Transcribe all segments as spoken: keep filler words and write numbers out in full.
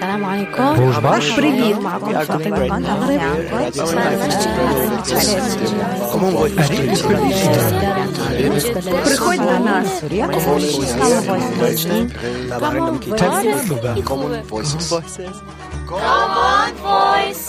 السلام عليكم. Bonjour. بريد معكم فاطمة المغرب. Приходь до нас. Common Voices. Common Voices.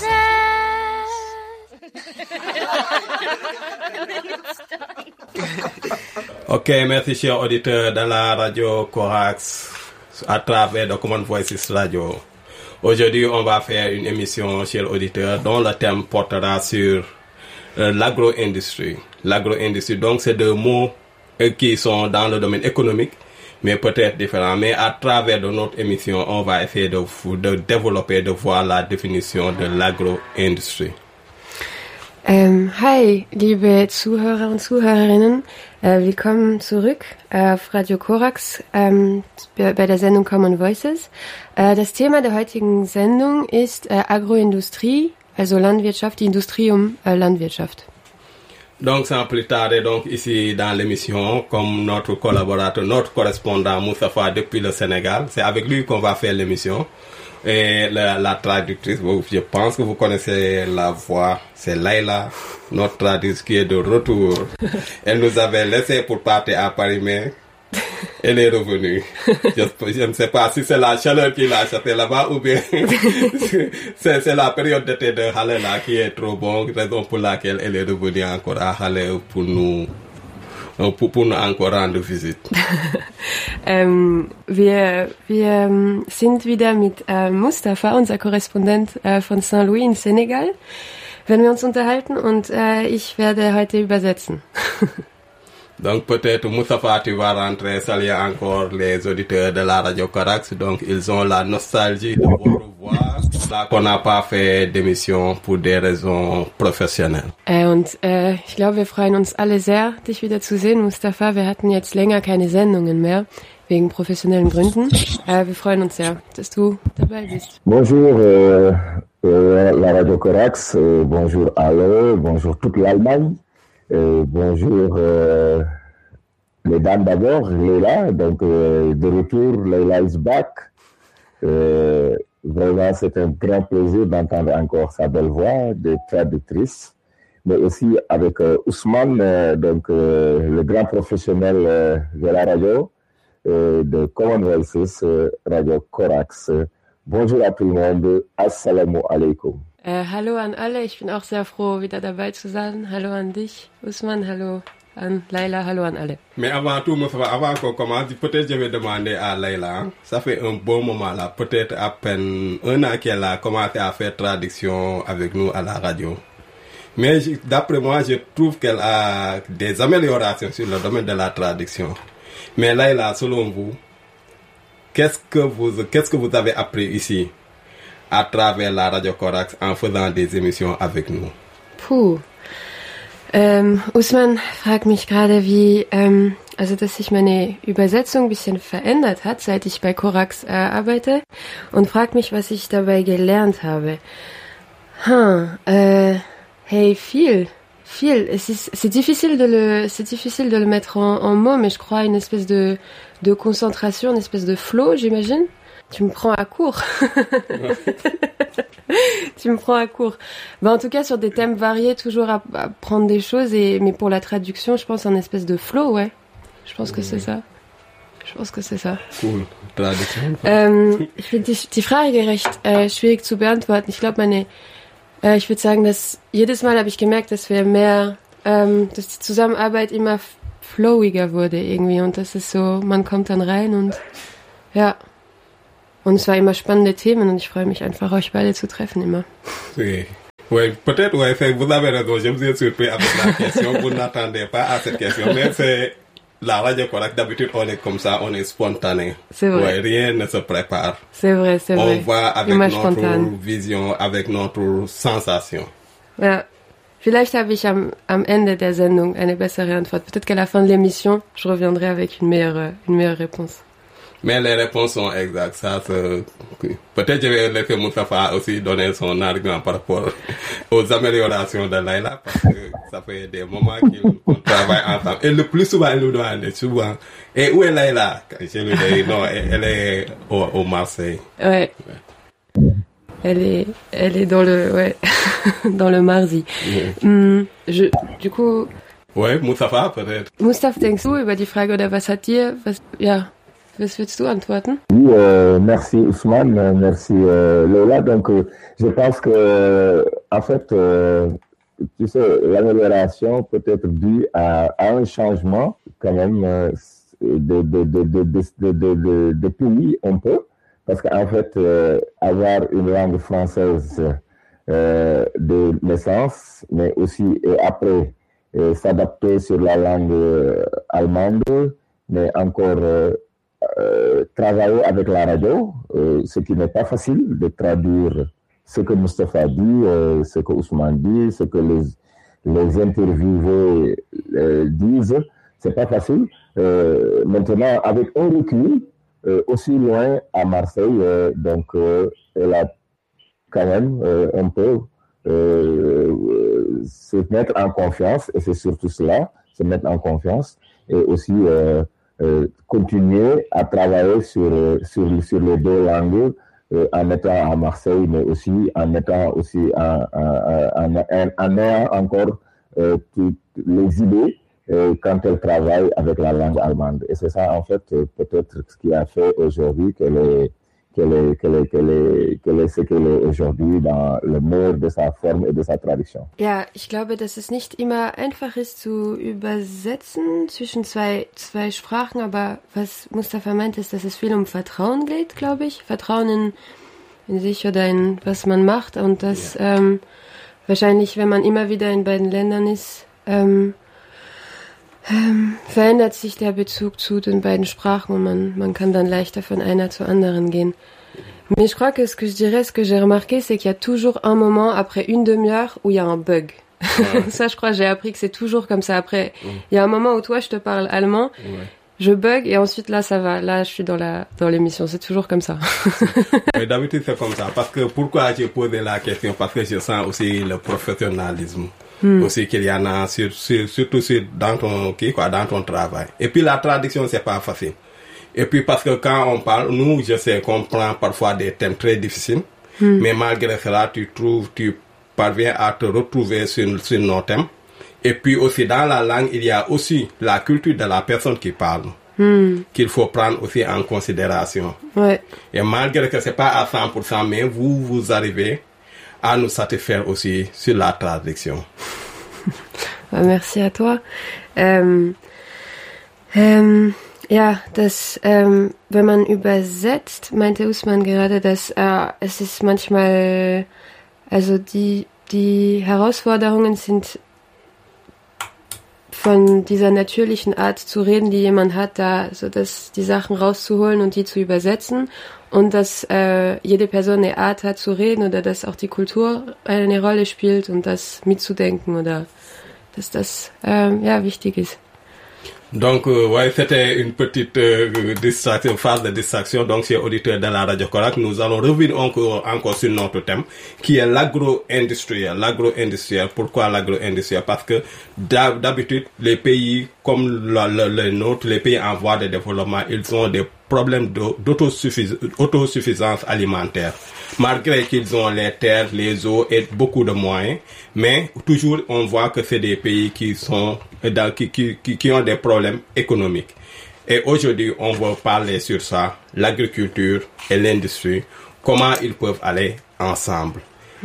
Ok, merci chers auditeurs de la radio Corax à travers de Common Voices Radio. Aujourd'hui, on va faire une émission, chers auditeurs, dont le thème portera sur euh, l'agro-industrie. L'agro-industrie, donc, c'est deux mots euh, qui sont dans le domaine économique, mais peut-être différents. Mais à travers de notre émission, on va essayer de, de développer, de voir la définition de l'agro-industrie. Ähm, hi, liebe Zuhörer und Zuhörerinnen, äh, willkommen zurück äh, auf Radio Corax ähm, bei der Sendung Common Voices. Äh, das Thema der heutigen Sendung ist äh, Agroindustrie, also Landwirtschaft, die Industrie um äh, Landwirtschaft. Donc sans plus tarder, donc ici dans l'émission, comme notre collaborateur, notre correspondant Moustapha depuis le Sénégal, c'est avec lui qu'on va faire l'émission. Et la, la traductrice, je pense que vous connaissez la voix, c'est Laila, notre traductrice qui est de retour. Elle nous avait laissé pour partir à Paris, mais elle est revenue. Je, je ne sais pas si c'est la chaleur qui l'a acheté là-bas ou bien c'est, c'est la période d'été de Halle là qui est trop bonne, raison pour laquelle elle est revenue encore à Halle pour nous Pour, pour nous encore rendre visite. ähm, wir wir sind wieder mit äh, Mustafa, unser Korrespondent äh, von Saint-Louis in Senegal, wenn wir uns unterhalten und äh, ich werde heute übersetzen. Donc peut-être Moustapha, tu vas rentrer, saluer encore les auditeurs de la radio Corax. Donc ils ont la nostalgie de vous revoir. Là qu'on n'a pas fait d'émission pour des raisons professionnelles. Äh, und äh, ich glaube, wir freuen uns alle sehr, dich wieder zu sehen, Mustafa. Wir hatten jetzt länger keine Sendungen mehr, wegen professionellen Gründen. Äh, wir freuen uns sehr, dass du dabei bist. Bonjour euh, euh, la radio Corax, euh, bonjour alle, bonjour toute l'Allemagne, euh, bonjour euh, les dames d'abord, Leila, donc euh, de retour, Leila is back. Euh, Vraiment, c'est un grand plaisir d'entendre encore sa belle voix de traductrice, mais aussi avec euh, Ousmane, euh, donc euh, le grand professionnel euh, de la radio, euh, de Common Voices, euh, Radio Corax. Bonjour à tout le monde, assalamu alaikum. Äh, hallo an alle, ich bin auch sehr froh, wieder dabei zu sein. Hallo an dich, Ousmane, hallo an Laila, hallo an alle. Mais avant tout, avant qu'on commence, peut-être je vais demander à Laila, ça fait un bon moment là, peut-être à peine un an qu'elle a commencé à faire traduction avec nous à la radio. Mais d'après moi, je trouve qu'elle a des améliorations sur le domaine de la traduction. Mais Laila, selon vous, qu'est-ce que vous, qu'est-ce que vous avez appris ici à travers la radio Corax en faisant des émissions avec nous? Puh. Ähm, Usman fragt mich gerade, wie, ähm, also dass sich meine Übersetzung ein bisschen verändert hat, seit ich bei Corax äh, arbeite, und fragt mich, was ich dabei gelernt habe. Hm, äh, hey, viel, viel. Es ist, c'est difficile de le, c'est difficile de le mettre en, en mots, mais je crois une espèce de, de concentration, une espèce de flow, j'imagine. Tu me prends à court. Tu me prends à court. Ben, en tout cas, sur des thèmes variés, toujours à, à prendre des choses, et, mais pour la traduction, je pense un espèce de flow, ouais. Je pense que c'est ça. Je pense que c'est ça. Cool. Traduction. Ähm, ich finde die, die Frage recht äh, schwierig zu beantworten. Ich glaube, meine, äh, ich würde sagen, dass jedes Mal habe ich gemerkt, dass wir mehr, ähm, dass die Zusammenarbeit immer flowiger wurde irgendwie, und das ist so, man kommt dann rein und, ja. Und es war immer spannende Themen, und ich freue mich einfach, euch beide zu treffen, immer. Oui, oui, peut-être, ouais, vous avez raison, je me suis surpris avec la question, vous n'attendez pas à cette question, mais c'est la radio Corax, d'habitude on est comme ça, on est spontané. C'est vrai. Ouais, rien ne se prépare. C'est vrai, c'est vrai. On va avec immer notre spontan. Vision, avec notre sensation. Ja. Vielleicht habe ich am, am Ende der Sendung eine bessere Antwort. Peut-être qu'à la fin de l'émission, je reviendrai avec une meilleure, une meilleure réponse. Mais les réponses sont exactes. Ça, c'est... Peut-être que je vais laisser Moustapha aussi donner son argument par rapport aux améliorations de Laila, parce que ça fait des moments qu'on travaille ensemble. Et le plus souvent, elle nous demande souvent, et où est Laila? Je lui dis, non, elle est au, au Marseille. Ouais. elle est, elle est dans le, ouais, dans le Marzi. Mhm. Mm, je, du coup. Ouais, Mustafa peut-être. Mustafa, denkst du über die Frage oder was hat dir, was, ja, was willst du antworten? Oui, euh, merci Ousmane, merci euh, Lola. Donc, euh, je pense que, euh, en fait, euh, tu sais, l'amélioration peut être due à, à un changement quand même euh, de, de, de, de, de, de, de, de, de pays un peu. Parce qu'en fait, euh, avoir une langue française euh, de naissance, mais aussi et après et s'adapter sur la langue euh, allemande, mais encore euh, euh, travailler avec la radio, euh, ce qui n'est pas facile de traduire ce que Mustafa dit, euh, ce que Ousmane dit, ce que les, les interviewés euh, disent, c'est pas facile. Euh, maintenant, avec un recul, Euh, aussi loin à Marseille, euh, donc euh, elle a quand même euh, un peu euh, se mettre en confiance, et c'est surtout cela, se mettre en confiance, et aussi euh, euh, continuer à travailler sur, sur, sur les deux langues, euh, en étant à Marseille, mais aussi en étant aussi en, en, en, en, en ayant encore euh, toutes les idées Euh, quand elle travaille avec la langue allemande. Et c'est ça, en fait, euh, peut-être ce qui a fait aujourd'hui qu'elle est, qu'elle est, qu'elle est, qu'elle est, qu'elle est ce qu'elle est aujourd'hui dans le meilleur de sa forme et de sa traduction. Ja, ich glaube, dass es nicht immer einfach ist zu übersetzen zwischen zwei, zwei Sprachen, aber was Mustafa meint, ist, dass es viel um Vertrauen geht, glaube ich. Vertrauen in, in sich oder in was man macht, und dass ja. ähm, wahrscheinlich, wenn man immer wieder in beiden Ländern ist, ähm, Ähm, verändert sich der Bezug zu den beiden Sprachen und man, man kann dann leichter von einer zur anderen gehen. Mais je crois que ce que je dirais, ce que j'ai remarqué, c'est qu'il y a toujours un moment après une demi-heure où il y a un bug. Ouais. Ça, je crois, j'ai appris que c'est toujours comme ça. Après, il ouais. y a un moment où toi, je te parle allemand, ouais. je bug et ensuite là, ça va. Là, je suis dans la dans l'émission. C'est toujours comme ça. Mais d'habitude, c'est comme ça. Parce que pourquoi j'ai posé la question? Parce que je sens aussi le professionnalisme. Hmm. Aussi qu'il y en a sur, sur, surtout sur, dans ton, quoi, dans ton travail. Et puis la traduction, c'est pas facile. Et puis parce que quand on parle, nous, je sais qu'on prend parfois des thèmes très difficiles, hmm. mais malgré cela, tu trouves, tu parviens à te retrouver sur, sur nos thèmes. Et puis aussi dans la langue, il y a aussi la culture de la personne qui parle, hmm. qu'il faut prendre aussi en considération. Ouais. Et malgré que c'est pas à cent pour cent, mais vous, vous arrivez à nous satisfaire aussi sur la traduction. Merci à toi. Ähm, ähm, ja, das, ähm, wenn man übersetzt, meinte Usman gerade, dass äh, es ist manchmal, also die, die Herausforderungen sind von dieser natürlichen Art zu reden, die jemand hat, da so dass die Sachen rauszuholen und die zu übersetzen, und dass äh, jede Person eine Art hat zu reden, oder dass auch die Kultur eine Rolle spielt und das mitzudenken, oder dass das äh, ja wichtig ist. Donc, euh, ouais, c'était une petite euh, distraction, phase de distraction. Donc, chers auditeurs de la Radio Korak, nous allons revenir encore, encore sur notre thème, qui est l'agro-industriel. L'agro-industriel. Pourquoi l'agro-industriel? Parce que d'habitude, les pays comme le, le, le nôtre, les pays en voie de développement, ils ont des problèmes d'autosuffisance alimentaire. Malgré qu'ils ont les terres, les eaux et beaucoup de moyens, mais toujours on voit que c'est des pays qui sont dans, qui, qui, qui ont des problèmes économiques. Et aujourd'hui, on va parler sur ça, l'agriculture et l'industrie, comment ils peuvent aller ensemble.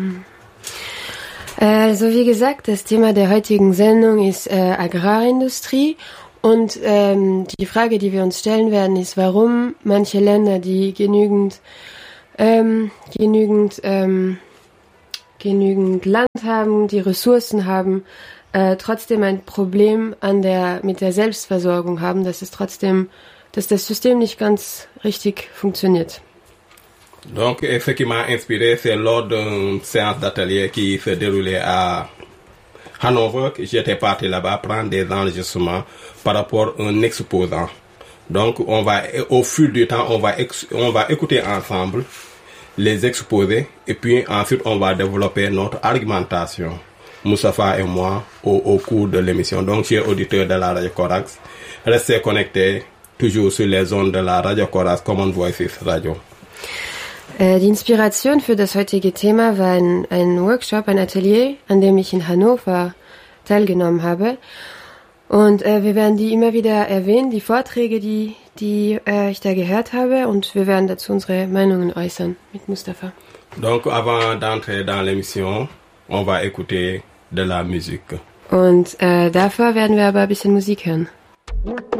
Also wie gesagt, das Thema der heutigen Sendung ist äh, Agrarindustrie. Und ähm, die Frage, die wir uns stellen werden, ist, warum manche Länder, die genügend ähm, genügend ähm, genügend Land haben, die Ressourcen haben, äh, trotzdem ein Problem an der mit der Selbstversorgung haben, dass es trotzdem, dass das System nicht ganz richtig fonctionniert. Donc, ce qui m'a inspiré, c'est lors d'une séance d'atelier qui se déroulait à Hanover, j'étais parti là-bas prendre des enregistrements par rapport à un exposant. Donc, on va, au fil du temps, on va, ex, on va écouter ensemble les exposés et puis ensuite on va développer notre argumentation, Moustapha et moi, au, au cours de l'émission. Donc, chers auditeurs de la Radio Corax, restez connectés toujours sur les ondes de la Radio Corax Common Voices Radio. Äh, die Inspiration für das heutige Thema war ein, ein Workshop, ein Atelier, an dem ich in Hannover teilgenommen habe. Und äh, wir werden die immer wieder erwähnen, die Vorträge, die, die äh, ich da gehört habe. Und wir werden dazu unsere Meinungen äußern mit Mustafa. Donc, avant d'entrer dans l'émission, on va écouter de la musique. Und äh, davor werden wir aber ein bisschen Musik hören.